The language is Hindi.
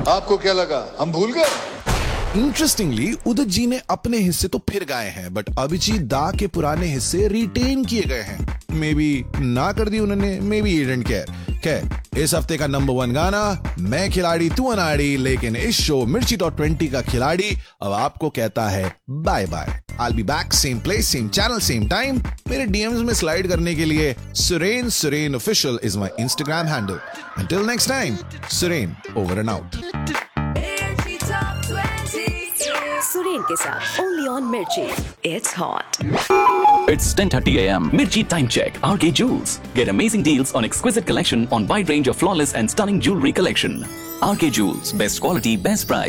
आपको क्या लगा हम भूल गए? इंटरेस्टिंगली उदित जी ने अपने हिस्से तो फिर गाए हैं, बट अभिजीत दा के पुराने हिस्से रिटेन किए गए हैं। मे बी ना कर दी उन्होंने, मे बी डिडंट केयर। खैर, इस हफ्ते का नंबर 1 गाना मैं खिलाड़ी तू अनाड़ी, लेकिन इस शो मिर्ची टॉप 20 का खिलाड़ी अब आपको कहता है bye bye. I'll be back, same place, same channel, same time. मेरे DMs में स्लाइड करने के लिए Suren Official is my Instagram handle. Until next time, Suren over and out. Suren के साथ only on Mirchi. It's hot. It's 10:30 a.m. Mirchi Time Check. RK Jewels. Get amazing deals on exquisite collection on wide range of flawless and stunning jewelry collection. RK Jewels. Best quality, best price.